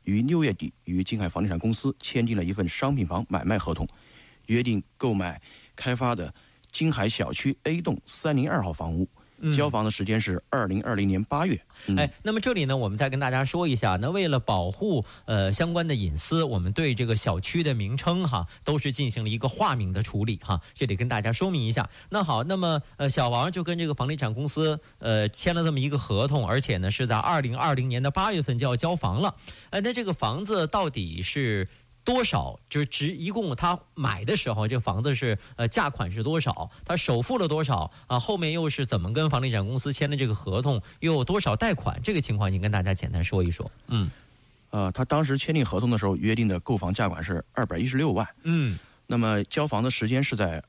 于6月底与金海房地产公司签订了一份商品房买卖合同，约定购买开发的金海小区 A 栋302号房屋。交房的时间是2020年8月。 那么这里呢，我们再跟大家说一下，那为了保护相关的隐私，我们对这个小区的名称都是进行了一个化名的处理这里跟大家说明一下。那好，那么小王就跟这个房地产公司签了这么一个合同，而且呢是在2020年的8月份就要交房了。那这个房子到底是多少？就是一共他买的时候，这个房子是价款是多少？他首付了多少啊？后面又是怎么跟房地产公司签的这个合同？又有多少贷款？这个情况，您跟大家简单说一说。 他当时签订合同的时候约定的购房价款是216万。那么交房的时间是在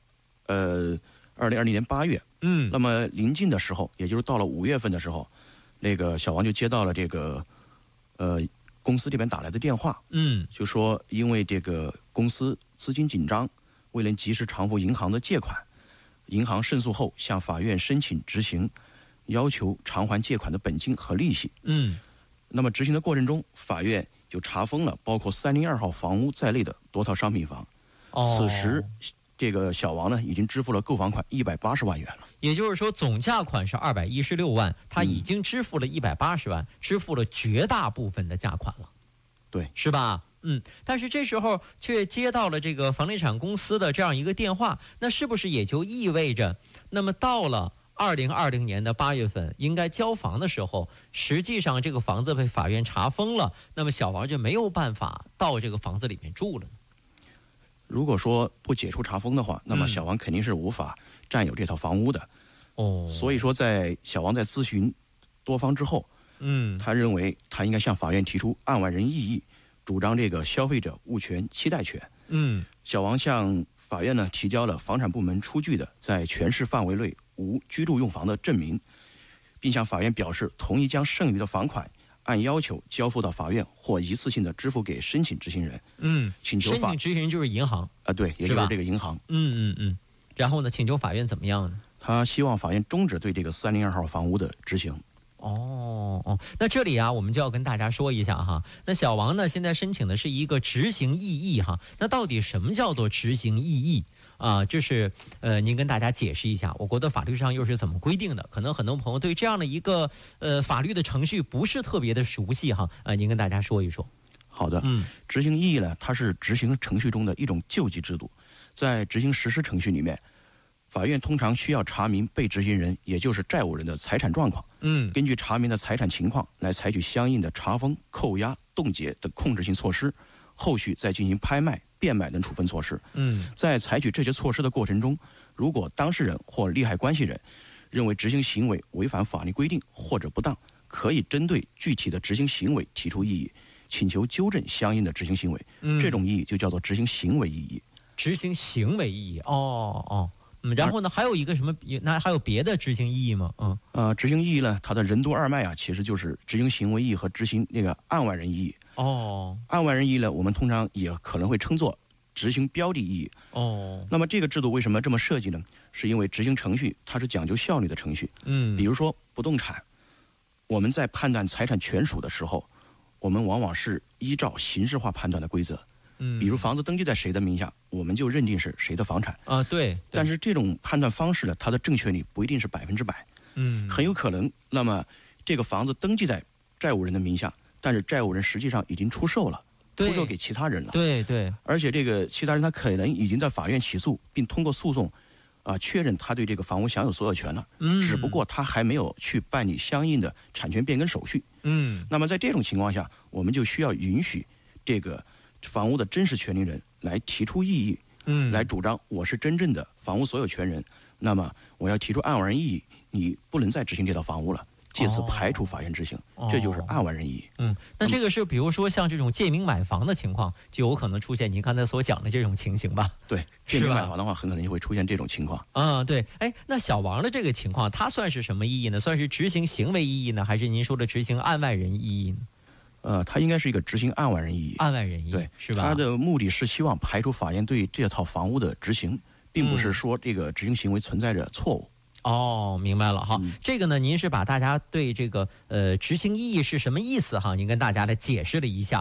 2020年8月。那么临近的时候，也就是到了5月份的时候，那个小王就接到了这个公司这边打来的电话，就说因为这个公司资金紧张，未能及时偿付银行的借款，银行胜诉后向法院申请执行，要求偿还借款的本金和利息。那么执行的过程中，法院就查封了包括302号房屋在内的多套商品房。此时这个小王呢已经支付了购房款180万元了， 也就是说总价款是216万，他已经支付了180万，支付了绝大部分的价款了， 对， 是吧？但是这时候却接到了这个房地产公司的这样一个电话，那是不是也就意味着，那么到了2020年的8月份应该交房的时候，实际上这个房子被法院查封了，那么小王就没有办法到这个房子里面住了呢？ 如果说不解除查封的话，那么小王肯定是无法占有这套房屋的。所以说小王在咨询多方之后，他认为他应该向法院提出案外人异议，主张这个消费者物权期待权。小王向法院呢提交了房产部门出具的在全市范围内无居住用房的证明，并向法院表示同意将剩余的房款按要求交付到法院或一次性的支付给申请执行人。请求申请执行人就是银行对，也就是这个银行。 然后呢，请求法院怎么样呢？ 他希望法院终止对这个302号房屋的执行。 那这里我们就要跟大家说一下那小王呢现在申请的是一个执行异议那到底什么叫做执行异议就是您跟大家解释一下，我国的法律上又是怎么规定的？可能很多朋友对这样的一个法律的程序不是特别的熟悉您跟大家说一说。 好的，执行异议呢，它是执行程序中的一种救济制度，在执行实施程序里面，法院通常需要查明被执行人，也就是债务人的财产状况，根据查明的财产情况来采取相应的查封、扣押、冻结等控制性措施，后续再进行拍卖、变卖等处分措施。在采取这些措施的过程中，如果当事人或利害关系人认为执行行为违反法律规定或者不当，可以针对具体的执行行为提出异议，请求纠正相应的执行行为。这种异议就叫做执行行为异议。 执行行为异议，然后呢，还有一个什么？那还有别的执行异议吗？ 执行异议呢，它的任督二脉其实就是执行行为异议和执行那个案外人异议。案外人异议呢，我们通常也可能会称作执行标的异议。那么这个制度为什么这么设计呢？是因为执行程序它是讲究效率的程序。比如说不动产，我们在判断财产权属的时候，我们往往是依照刑事化判断的规则。比如房子登记在谁的名下，我们就认定是谁的房产。 对。 但是这种判断方式呢，它的正确率不一定是100%。很有可能，那么这个房子登记在债务人的名下，但是债务人实际上已经出售了，出售给其他人了。 对。 而且这个其他人他可能已经在法院起诉，并通过诉讼确认他对这个房屋享有所有权了。只不过他还没有去办理相应的产权变更手续。那么在这种情况下，我们就需要允许这个房屋的真实权利人来提出异议，来主张我是真正的房屋所有权人，那么我要提出案外人异议，你不能再执行这套房屋了，借此排除法院执行，这就是案外人异议。 那这个是比如说像这种借名买房的情况，就有可能出现您刚才所讲的这种情形吧？ 对，借名买房的话，很可能就会出现这种情况。 对。那小王的这个情况，他算是什么异议呢？算是执行行为异议呢，还是您说的执行案外人异议呢？ 它应该是一个执行案外人异议。 案外人异议， 对， 是吧？ 它的目的是希望排除法院对这套房屋的执行，并不是说这个执行行为存在着错误。 明白了这个呢，您是把大家对这个执行异议是什么意思您跟大家来解释了一下